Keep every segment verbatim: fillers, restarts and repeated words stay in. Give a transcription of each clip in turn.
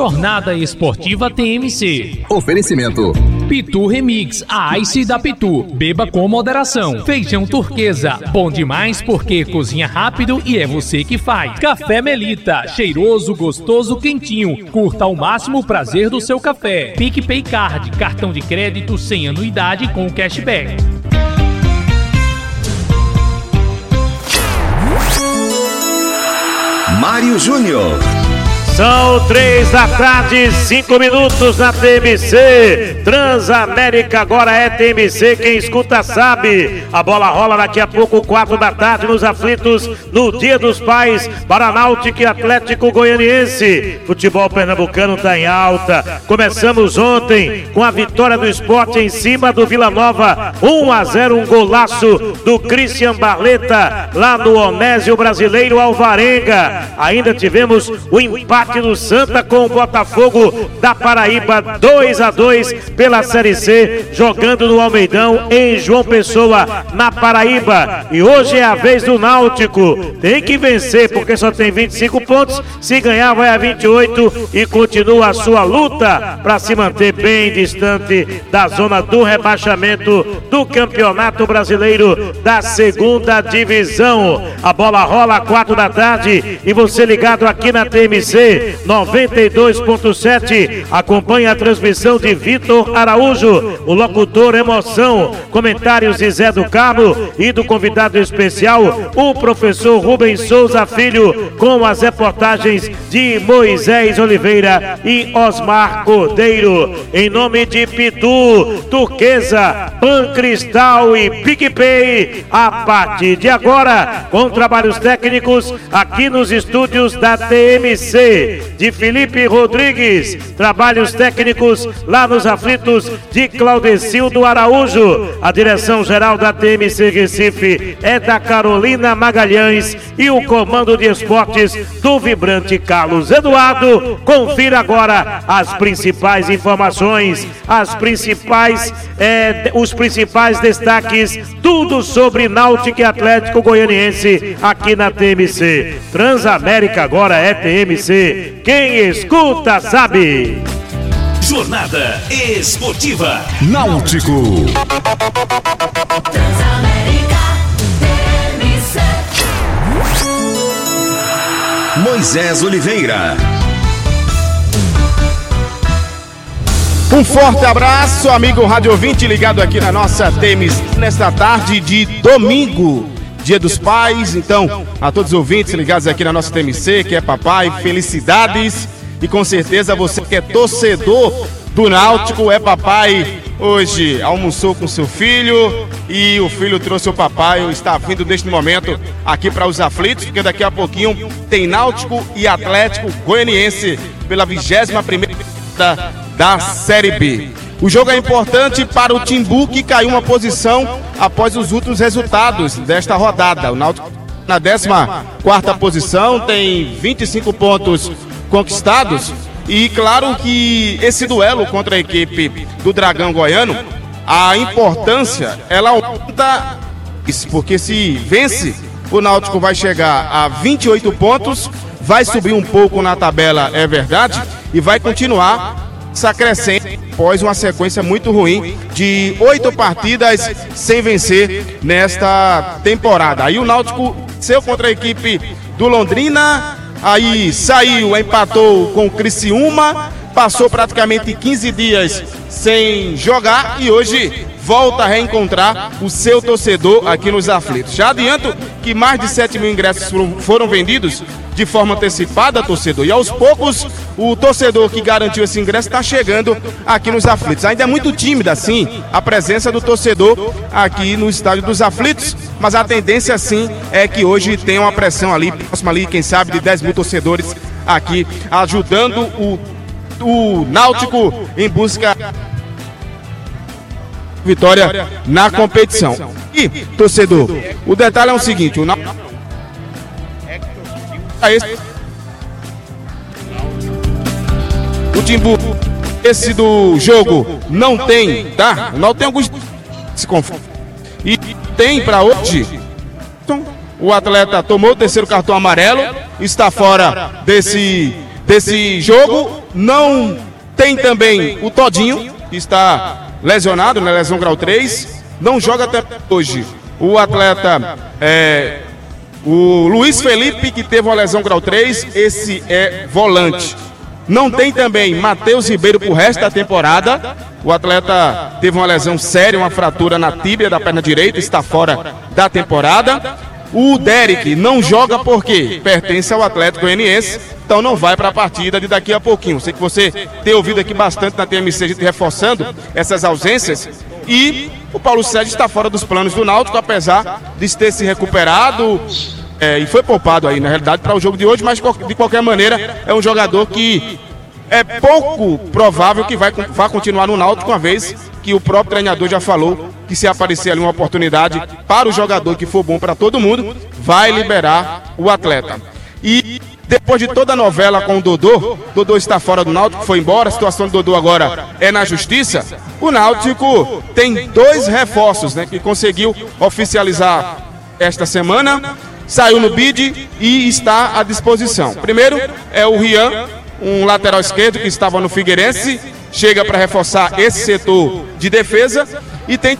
Jornada Esportiva T M C. Oferecimento Pitu Remix, a Ice da Pitu. Beba com moderação. Feijão turquesa, bom demais porque cozinha rápido e é você que faz. Café Melita, cheiroso, gostoso, quentinho. Curta ao máximo o prazer do seu café. PicPay Card, cartão de crédito sem anuidade com cashback. Mário Júnior. São três da tarde, cinco minutos na T M C. Transamérica agora é T M C, quem escuta sabe. A bola rola daqui a pouco, quatro da tarde, nos aflitos, no Dia dos Pais, para Náutico e Atlético Goianiense. Futebol pernambucano está em alta. Começamos ontem com a vitória do Sport em cima do Vila Nova, um a zero, um golaço do Christian Barleta, lá no Onésio Brasileiro Alvarenga. Ainda tivemos o empate no Santa com o Botafogo da Paraíba, dois a dois pela Série C, jogando no Almeidão em João Pessoa, na Paraíba. E hoje é a vez do Náutico, tem que vencer porque só tem vinte e cinco pontos, se ganhar vai a vinte e oito e continua a sua luta para se manter bem distante da zona do rebaixamento do Campeonato Brasileiro da segunda divisão. A bola rola quatro da tarde e você ligado aqui na T M C noventa e dois ponto sete, acompanha a transmissão de Vitor Araújo, o locutor Emoção, comentários de Zé do Carmo e do convidado especial, o professor Rubens Souza Filho, com as reportagens de Moisés Oliveira e Osmar Cordeiro. Em nome de Pitu, Turquesa, Pan Cristal e PicPay, a partir de agora, com trabalhos técnicos aqui nos estúdios da T M C, de Felipe Rodrigues, trabalhos técnicos lá nos aflitos de Claudecildo Araújo. A direção geral da T M C Recife é da Carolina Magalhães e o comando de esportes do vibrante Carlos Eduardo. Confira agora as principais informações, as principais, é, os principais destaques, tudo sobre Náutico e Atlético Goianiense aqui na T M C. Transamérica agora é T M C. Quem escuta sabe. Jornada Esportiva Náutico. Transamérica T M C. Moisés Oliveira. Um forte abraço, amigo rádio ouvinte ligado aqui na nossa T M C nesta tarde de domingo, Dia dos Pais. Então, a todos os ouvintes ligados aqui na nossa T M C, que é papai, felicidades. E com certeza você que é torcedor do Náutico, é papai, hoje almoçou com seu filho e o filho trouxe o papai, está vindo neste momento aqui para os aflitos, porque daqui a pouquinho tem Náutico e Atlético Goianiense pela vigésima primeira da, da Série B. O jogo é importante para o Timbu, que caiu uma posição após os últimos resultados desta rodada. O Náutico na décima quarta posição, tem vinte e cinco pontos conquistados. E claro que esse duelo contra a equipe do Dragão Goiano, a importância, ela aumenta, porque se vence, o Náutico vai chegar a vinte e oito pontos, vai subir um pouco na tabela, é verdade, e vai continuar essa crescente após uma sequência muito ruim de oito partidas sem vencer nesta temporada. Aí o Náutico venceu contra a equipe do Londrina, aí saiu, empatou com o Criciúma, passou praticamente quinze dias sem jogar e hoje volta a reencontrar o seu torcedor aqui nos aflitos. Já adianto que mais de sete mil ingressos foram vendidos de forma antecipada, torcedor, e aos poucos o torcedor que garantiu esse ingresso está chegando aqui nos aflitos. Ainda é muito tímida, sim, a presença do torcedor aqui no estádio dos aflitos, mas a tendência, sim, é que hoje tem uma pressão ali, próxima ali, quem sabe, de dez mil torcedores aqui, ajudando o, o Náutico em busca vitória na competição. E, torcedor, o detalhe é o seguinte, o Náutico o Timbu, esse do jogo não tem, tá? Não tem alguns se confundem. E tem para hoje. O atleta tomou o terceiro cartão amarelo, está fora desse, desse jogo Não tem também o Todinho, que está lesionado, né, lesão grau três, não joga até hoje. O atleta, é, o Luiz Felipe, que teve uma lesão grau três, esse é volante. Não tem também Matheus Ribeiro pro resto da temporada. O atleta teve uma lesão séria, uma fratura na tíbia da perna direita, está fora da temporada. O Derek não joga porque pertence ao Atlético Goianiense, então não vai para a partida de daqui a pouquinho. Sei que você tem ouvido aqui bastante na T M C, a gente reforçando essas ausências. E o Paulo Sérgio está fora dos planos do Náutico, apesar de ter se recuperado é, e foi poupado aí, na realidade, para o jogo de hoje, mas de qualquer maneira é um jogador que é pouco provável que vai, vá continuar no Náutico, uma vez que o próprio treinador já falou que se aparecer ali uma oportunidade para o jogador que for bom para todo mundo, vai liberar o atleta. E depois de toda a novela com o Dodô, Dodô está fora do Náutico, foi embora, a situação do Dodô agora é na justiça. O Náutico tem dois reforços, né, que conseguiu oficializar esta semana, saiu no bid e está à disposição. Primeiro é o Rian, um lateral esquerdo que estava no Figueirense, chega para reforçar esse setor de defesa. E tem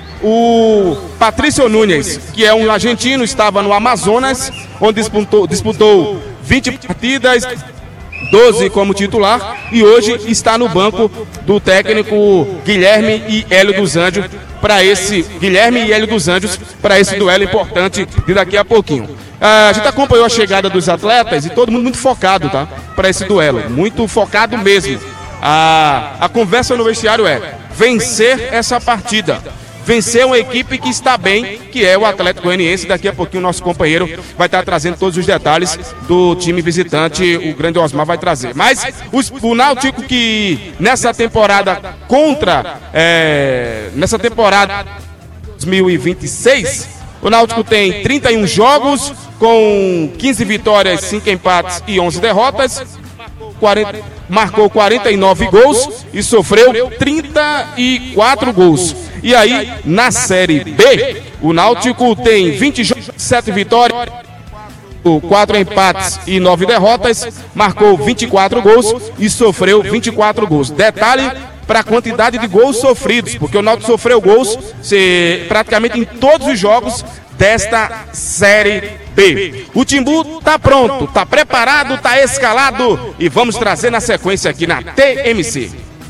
o Patrício Nunes, que é um argentino, estava no Amazonas, onde disputou, disputou vinte partidas, doze como titular, e hoje está no banco do técnico Guilherme e Hélio dos Anjos, para esse Guilherme e Hélio dos Anjos, para esse duelo importante de daqui a pouquinho. A gente acompanhou a chegada dos atletas e todo mundo muito focado, tá? Para esse duelo, muito focado mesmo. A, a conversa no vestiário é vencer essa partida, vencer uma equipe que está bem, que é o Atlético Goianiense. Daqui a pouquinho o nosso companheiro vai estar trazendo todos os detalhes do time visitante, o grande Osmar vai trazer. Mas os, o Náutico que nessa temporada contra, é, nessa temporada dois mil e vinte e seis, o Náutico tem trinta e um jogos, com quinze vitórias, cinco empates e onze derrotas, quarenta, marcou quarenta e nove gols e sofreu trinta e quatro gols. E aí, na Série B, o Náutico tem vinte jogos, sete vitórias, quatro empates e nove derrotas, marcou vinte e quatro gols e sofreu vinte e quatro gols. Detalhe para a quantidade de gols sofridos, porque o Náutico sofreu gols se, praticamente em todos os jogos desta Série B. O Timbu tá pronto, tá preparado, tá escalado e vamos trazer na sequência aqui na T M C.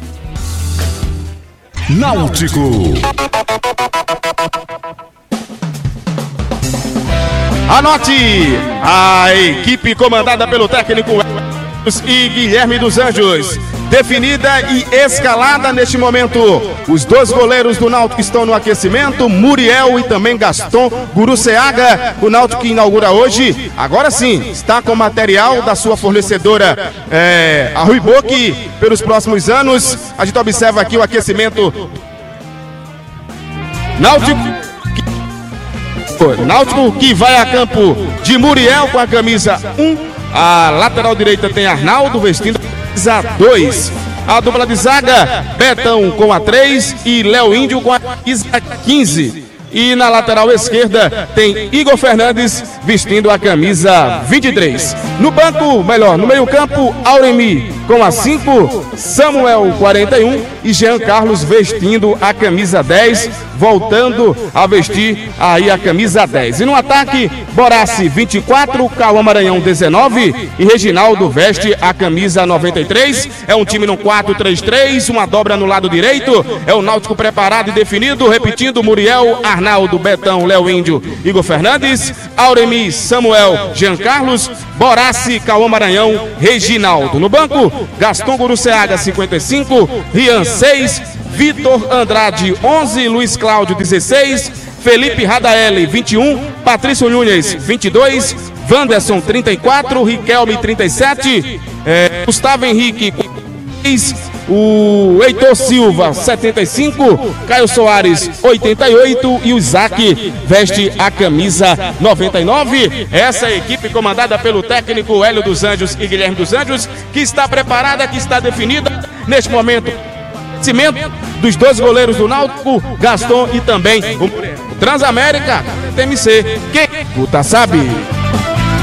Náutico. Anote a equipe comandada pelo técnico e Guilherme dos Anjos, definida e escalada neste momento. Os dois goleiros do Náutico estão no aquecimento, Muriel e também Gaston Guruceaga. O Náutico que inaugura hoje, agora sim, está com material da sua fornecedora, é, a Ruibô, que pelos próximos anos, a gente observa aqui o aquecimento. Náutico que, Náutico que vai a campo de Muriel com a camisa um. A lateral direita tem Arnaldo vestindo a dois. A dupla de zaga, Betão com a três e Léo Índio com a quinze. E na lateral esquerda tem Igor Fernandes vestindo a camisa vinte e três. No banco, melhor, no meio campo, Auremi com a cinco, Samuel quarenta e um e Jean Carlos vestindo a camisa dez, voltando a vestir aí a camisa dez. E no ataque, Borassi vinte e quatro, Cauã Maranhão dezenove e Reginaldo veste a camisa noventa e três. É um time no quatro três três, uma dobra no lado direito. É o Náutico preparado e definido, repetindo, Muriel, Arnaldo, Betão, Léo Índio, Igor Fernandes, Auremi, Samuel, Jean Carlos, Borassi, Cauã Maranhão, Reginaldo. No banco, Gaston Guruceaga cinquenta e cinco, Rian seis, Vitor Andrade onze, Luiz Cláudio dezesseis, Felipe Radaeli vinte e um, Patrício Nunes vinte e dois, Wanderson trinta e quatro, Riquelme trinta e sete, é, Gustavo Henrique o Heitor Silva setenta e cinco, Caio Soares oitenta e oito e o Isaac veste a camisa noventa e nove. Essa é a equipe comandada pelo técnico Hélio dos Anjos e Guilherme dos Anjos, que está preparada, que está definida neste momento. Cimento dos dois goleiros do Náutico, Gaston e também o Transamérica T M C. Quem puta sabe.